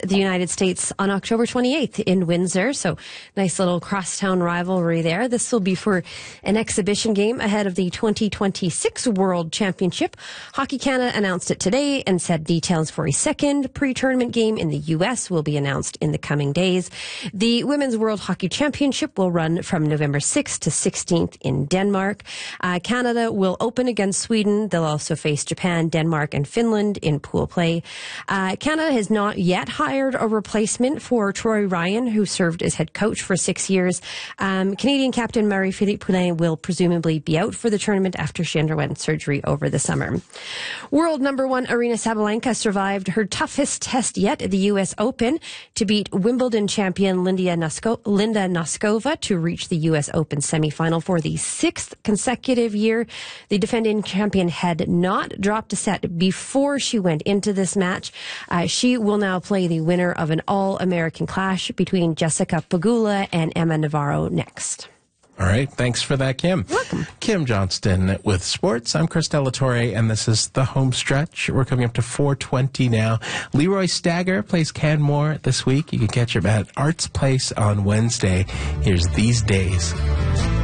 the United States on October 28th in Windsor. So nice little crosstown rivalry there. This will be for an exhibition game ahead of the 2026 World Championship. Hockey Canada announced it today and said details for a second pre-tournament game in the U.S. will be announced in the coming days. The Women's World Hockey Championship will run from November 6th to 16th in Denmark. Canada will open against Sweden. They'll also face Japan, Denmark, and Finland in pool play. Canada has not yet hired a replacement for Troy Ryan, who served as head coach for 6 years. Canadian captain Marie-Philippe Poulin will presumably be out for the tournament after she underwent surgery over the summer. World number one Aryna Sabalenka survived her toughest test yet at the U.S. Open to beat Wimbledon champion Linda Noskova to reach the U.S. Open semifinal for the sixth consecutive year. The defending champion had not dropped a set before she went into this match. She will now play the winner of an all-American clash between Jessica Pegula and Emma Navarro next. All right. Thanks for that, Kim. Welcome. Kim Johnston with sports. I'm Chris Delatorre, and this is the home stretch. We're coming up to 4:20 now. Leroy Stagger plays Canmore this week. You can catch him at Arts Place on Wednesday. Here's These Days.